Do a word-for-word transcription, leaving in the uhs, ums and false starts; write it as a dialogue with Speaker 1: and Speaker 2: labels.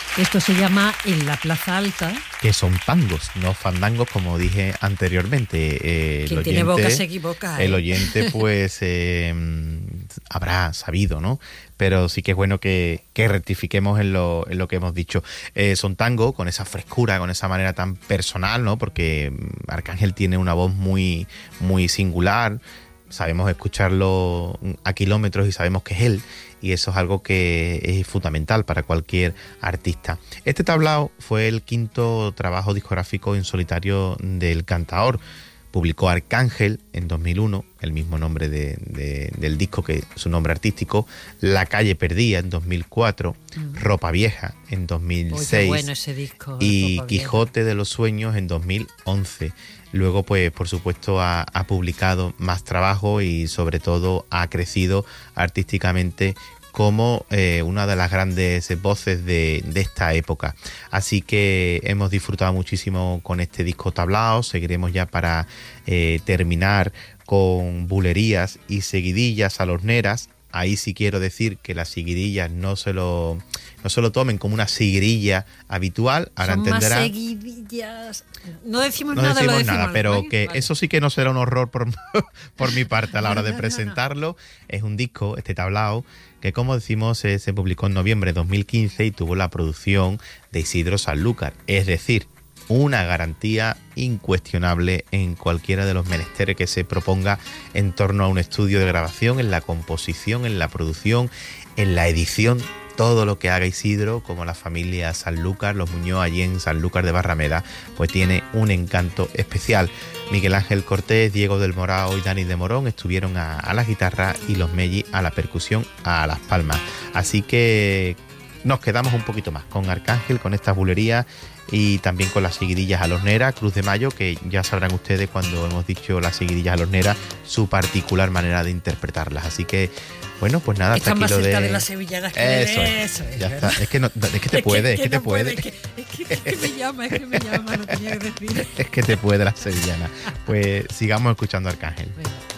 Speaker 1: Esto se llama En la Plaza Alta.
Speaker 2: Que son tangos, no fandangos, como dije anteriormente. Eh,
Speaker 1: Quien
Speaker 2: el
Speaker 1: tiene
Speaker 2: oyente,
Speaker 1: boca se equivoca, ¿eh?
Speaker 2: El oyente, pues, eh, habrá sabido, ¿no? Pero sí que es bueno que, que rectifiquemos en lo, en lo que hemos dicho. Eh, son tango con esa frescura, con esa manera tan personal, ¿no? Porque Arcángel tiene una voz muy, muy singular. Sabemos escucharlo a kilómetros y sabemos que es él, y eso es algo que es fundamental para cualquier artista. Este tablao fue el quinto trabajo discográfico en solitario del cantaor. Publicó Arcángel en dos mil uno, el mismo nombre de, de, del disco que su nombre artístico. La calle perdida en dos mil cuatro, mm. Ropa vieja en dos mil seis.
Speaker 1: Uy, qué bueno ese disco,
Speaker 2: y
Speaker 1: Ropa
Speaker 2: Quijote
Speaker 1: vieja.
Speaker 2: de los sueños en dos mil once. Luego, pues, por supuesto, ha, ha publicado más trabajo y, sobre todo, ha crecido artísticamente como eh, una de las grandes voces de, de esta época. Así que hemos disfrutado muchísimo con este disco tablao. Seguiremos ya para eh, terminar con bulerías y seguidillas alorneras. Ahí sí quiero decir que las seguidillas no se lo, no se lo tomen como una seguidilla habitual. Ahora
Speaker 1: Son
Speaker 2: entenderán.
Speaker 1: Más seguidillas. No decimos
Speaker 2: no
Speaker 1: nada,
Speaker 2: decimos
Speaker 1: lo decimos
Speaker 2: nada, pero
Speaker 1: ¿vale?
Speaker 2: que
Speaker 1: Vale.
Speaker 2: eso sí que no será un horror por, por mi parte a la hora
Speaker 1: No,
Speaker 2: de
Speaker 1: no,
Speaker 2: presentarlo. No, no. Es un disco, este tablao, que como decimos eh, se publicó en noviembre de dos mil quince y tuvo la producción de Isidro Sanlúcar. Es decir, una garantía incuestionable en cualquiera de los menesteres que se proponga en torno a un estudio de grabación, en la composición, en la producción, en la edición. Todo lo que haga Isidro, como la familia Sanlúcar, los Muñoz allí en Sanlúcar de Barrameda, pues tiene un encanto especial. Miguel Ángel Cortés, Diego del Morao y Dani de Morón estuvieron a, a la guitarra y los Melli a la percusión, a las palmas. Así que nos quedamos un poquito más con Arcángel, con estas bulerías y también con las seguidillas alorneras, Cruz de Mayo, que ya sabrán ustedes cuando hemos dicho las seguidillas alorneras, su particular manera de interpretarlas. Así que, bueno, pues nada, hasta
Speaker 1: Están
Speaker 2: aquí
Speaker 1: más
Speaker 2: lo
Speaker 1: cerca
Speaker 2: de...
Speaker 1: de las sevillanas que
Speaker 2: Eso
Speaker 1: de
Speaker 2: es,
Speaker 1: eso. Es,
Speaker 2: ya
Speaker 1: ¿verdad?
Speaker 2: está. Es que, no, es que te puede, es que,
Speaker 1: es que
Speaker 2: te
Speaker 1: no
Speaker 2: puede.
Speaker 1: Es que, es, que, es que me llama, es que me llama, no tenía que decir.
Speaker 2: Es que te puede la sevillana. Pues sigamos escuchando a Arcángel.
Speaker 1: Venga.